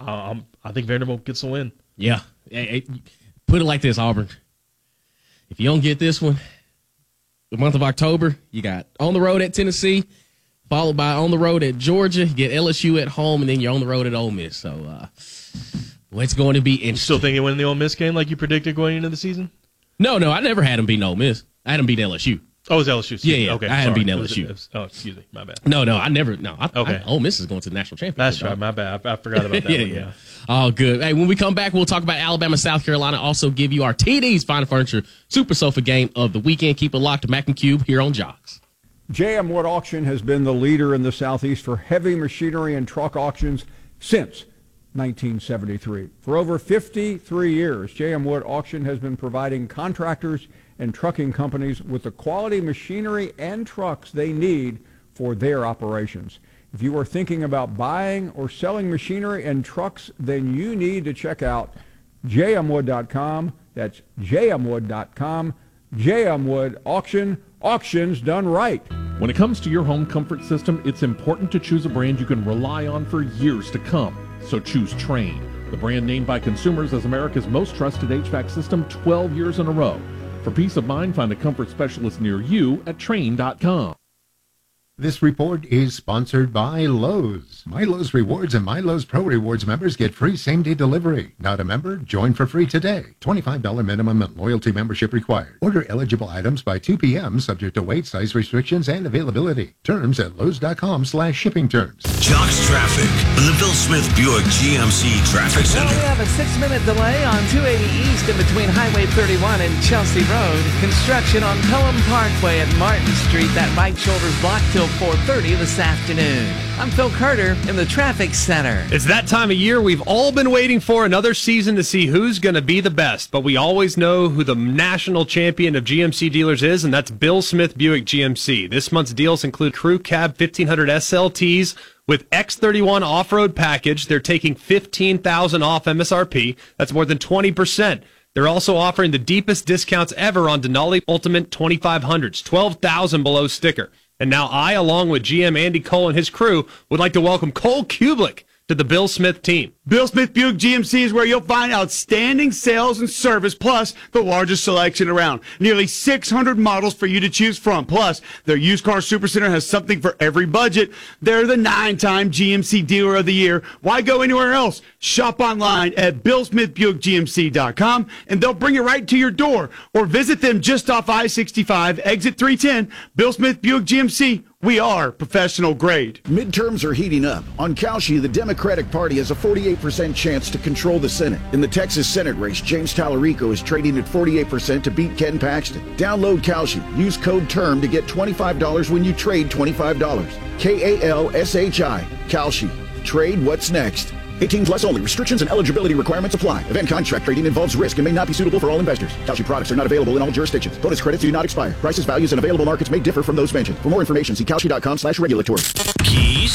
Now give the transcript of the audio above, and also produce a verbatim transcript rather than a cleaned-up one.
um, I think Vanderbilt gets the win. Yeah. Hey, hey, put it like this, Auburn. If you don't get this one, the month of October, you got on the road at Tennessee, followed by on the road at Georgia. You get L S U at home, and then you're on the road at Ole Miss. So uh, well, it's going to be interesting. You still think they win the Ole Miss game like you predicted going into the season? No, no, I never had them beat Ole Miss. I had them beat L S U. Oh, it was L S U. Yeah, yeah. Okay, I had them sorry. beat L S U. It was, oh, excuse me. My bad. No, no, I never. No, I, okay. I, Ole Miss is going to the national championship. That's right. My bad. I, I forgot about that. yeah, one, yeah, yeah. Oh, good. Hey, when we come back, we'll talk about Alabama, South Carolina. Also, give you our T D's Fine Furniture Super Sofa game of the weekend. Keep it locked to Mac and Cube here on Jocks. J M Wood Auction has been the leader in the Southeast for heavy machinery and truck auctions since nineteen seventy-three. For over fifty-three years, J M Wood Auction has been providing contractors and trucking companies with the quality machinery and trucks they need for their operations. If you are thinking about buying or selling machinery and trucks, then you need to check out j m wood dot com. That's j m wood dot com. J M Wood Auction, auctions done right. When it comes to your home comfort system, it's important to choose a brand you can rely on for years to come. So choose Trane, the brand named by consumers as America's most trusted H V A C system twelve years in a row. For peace of mind, find a comfort specialist near you at Trane dot com. This report is sponsored by Lowe's. My Lowe's Rewards and My Lowe's Pro Rewards members get free same-day delivery. Not a member? Join for free today. twenty-five dollars minimum and loyalty membership required. Order eligible items by two p.m. subject to weight, size restrictions, and availability. Terms at lowes dot com slash shipping terms. Jocks Traffic in the Bill Smith Buick G M C Traffic Center. Well, we have a six-minute delay on two eighty East in between Highway thirty-one and Chelsea Road. Construction on Pelham Parkway at Martin Street. That right shoulder's blocked till four thirty this afternoon. I'm Phil Carter in the Traffic Center. It's that time of year we've all been waiting for, another season to see who's going to be the best. But we always know who the national champion of G M C dealers is, and that's Bill Smith Buick G M C. This month's deals include Crew Cab fifteen hundred S L Ts with X thirty-one off-road package. They're taking fifteen thousand dollars off M S R P. That's more than twenty percent. They're also offering the deepest discounts ever on Denali Ultimate twenty-five hundreds, twelve thousand dollars below sticker. And now I, along with G M Andy Cole and his crew, would like to welcome Cole Kublik to the Bill Smith team. Bill Smith Buick G M C is where you'll find outstanding sales and service, plus the largest selection around. Nearly six hundred models for you to choose from. Plus, their used car supercenter has something for every budget. They're the nine-time G M C Dealer of the Year. Why go anywhere else? Shop online at bill smith buick g m c dot com, and they'll bring it right to your door. Or visit them just off I sixty-five, exit three ten. Bill Smith Buick G M C. We are professional grade. Midterms are heating up. On Kalshi, the Democratic Party has a forty-eight percent chance to control the Senate. In the Texas Senate race, James Tallarico is trading at forty-eight percent to beat Ken Paxton. Download Kalshi. Use code TERM to get twenty-five dollars when you trade twenty-five dollars. K A L S H I. Kalshi. Trade what's next. eighteen plus only. Restrictions and eligibility requirements apply. Event contract trading involves risk and may not be suitable for all investors. Kalshi products are not available in all jurisdictions. Bonus credits do not expire. Prices, values, and available markets may differ from those mentioned. For more information, see kalshi dot com slash regulatory. Keys